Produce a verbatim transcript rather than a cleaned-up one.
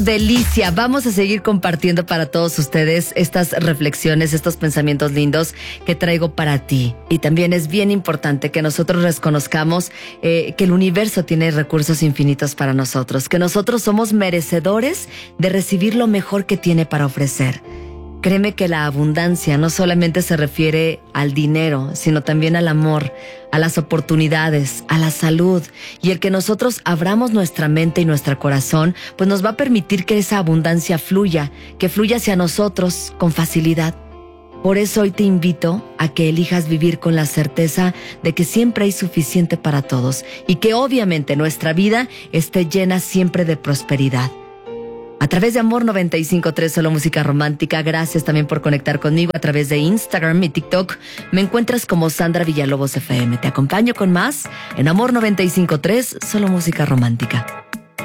delicia. Vamos a seguir compartiendo para todos ustedes estas reflexiones, estos pensamientos lindos que traigo para ti. Y también es bien importante que nosotros reconozcamos eh, que el universo tiene recursos infinitos para nosotros, que nosotros somos merecedores de recibir lo mejor que tiene para ofrecer. Créeme que la abundancia no solamente se refiere al dinero, sino también al amor, a las oportunidades, a la salud. Y el que nosotros abramos nuestra mente y nuestro corazón, pues nos va a permitir que esa abundancia fluya, que fluya hacia nosotros con facilidad. Por eso hoy te invito a que elijas vivir con la certeza de que siempre hay suficiente para todos y que obviamente nuestra vida esté llena siempre de prosperidad. A través de Amor noventa y cinco punto tres, solo música romántica. Gracias también por conectar conmigo a través de Instagram y TikTok. Me encuentras como Sandra Villalobos F M. Te acompaño con más en Amor noventa y cinco punto tres, solo música romántica.